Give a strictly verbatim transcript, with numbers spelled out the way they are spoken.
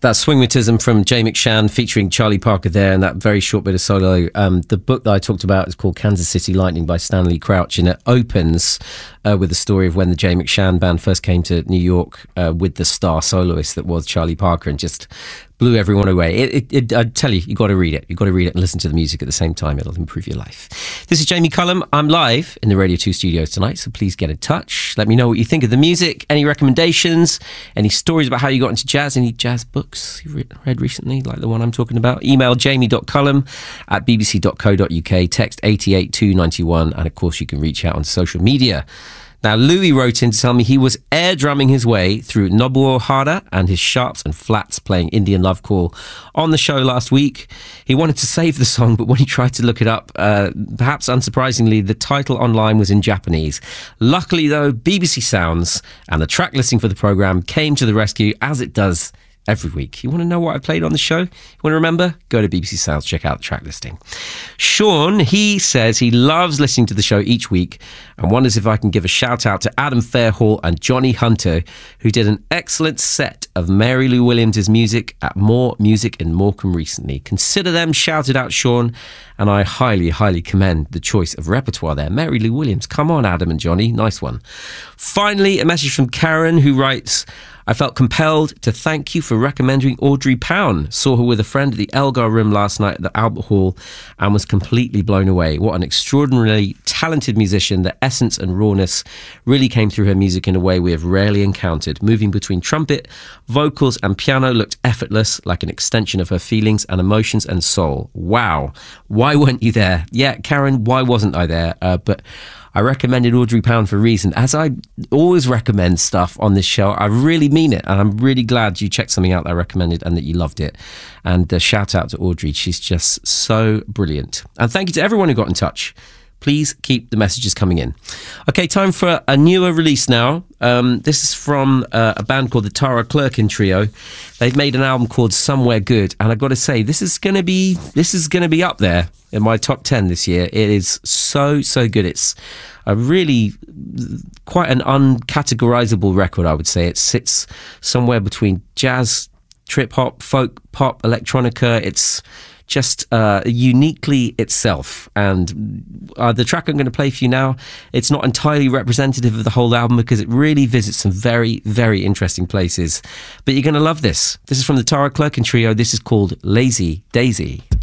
That Swingmatism from Jay McShann featuring Charlie Parker there, and that very short bit of solo. Um, the book that I talked about is called Kansas City Lightning by Stanley Crouch, and it opens uh, with the story of when the Jay McShann band first came to New York uh, with the star soloist that was Charlie Parker, and just blew everyone away. It, it, it, I tell you, you got to read it. You got to read it and listen to the music at the same time. It'll improve your life. This is Jamie Cullum. I'm live in the Radio two studios tonight, so please get in touch. Let me know what you think of the music, any recommendations, any stories about how you got into jazz, any jazz books you've read recently, like the one I'm talking about. Email jamie.cullum at bbc.co.uk, text eight eight two nine one, and of course you can reach out on social media. Now, Louis wrote in to tell me he was air drumming his way through Nobuo Ohara and his sharps and flats playing Indian Love Call on the show last week. He wanted to save the song, but when he tried to look it up, uh, perhaps unsurprisingly, the title online was in Japanese. Luckily, though, B B C Sounds and the track listing for the programme came to the rescue, as it does every week. You want to know what I played on the show? You want to remember? Go to B B C Sounds, check out the track listing. Sean, he says he loves listening to the show each week and wonders if I can give a shout out to Adam Fairhall and Johnny Hunter, who did an excellent set of Mary Lou Williams' music at More Music in Morecambe recently. Consider them shouted out, Sean, and I highly, highly commend the choice of repertoire there. Mary Lou Williams, come on, Adam and Johnny, nice one. Finally, a message from Karen, who writes, I felt compelled to thank you for recommending Audrey Pound. Saw her with a friend at the Elgar Room last night at the Albert Hall and was completely blown away. What an extraordinarily talented musician. The essence and rawness really came through her music in a way we have rarely encountered. Moving between trumpet, vocals and piano looked effortless, like an extension of her feelings and emotions and soul. Wow. Why weren't you there? Yeah, Karen, why wasn't I there? Uh, but I recommended Audrey Pound for a reason. As I always recommend stuff on this show, I really mean it. And I'm really glad you checked something out that I recommended and that you loved it. And uh, shout out to Audrey. She's just so brilliant. And thank you to everyone who got in touch. Please keep the messages coming in. Okay, time for a newer release now. Um, this is from uh, a band called the Tara Clerkin Trio. They've made an album called Somewhere Good, and I've got to say, this is going to be this is going to be up there in my top ten this year. It is so so good. It's a really quite an uncategorizable record, I would say. It sits somewhere between jazz, trip hop, folk, pop, electronica. It's just uh, uniquely itself. And uh, the track I'm going to play for you now, it's not entirely representative of the whole album because it really visits some very, very interesting places. But you're going to love this. This is from the Tara Clerkin Trio. This is called Lazy Daisy.